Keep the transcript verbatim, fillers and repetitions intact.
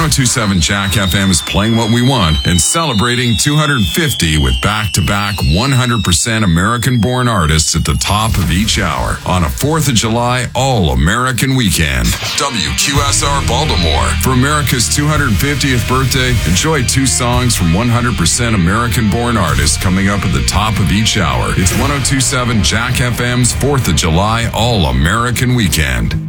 ten twenty-seven Jack F M is playing what we want and celebrating two hundred fifty with back-to-back one hundred percent American-born artists at the top of each hour on a fourth of July All-American Weekend. W Q S R Baltimore. For America's two hundred fiftieth birthday, enjoy two songs from one hundred percent American-born artists coming up at the top of each hour. It's ten twenty-seven Jack F M's fourth of July All-American Weekend.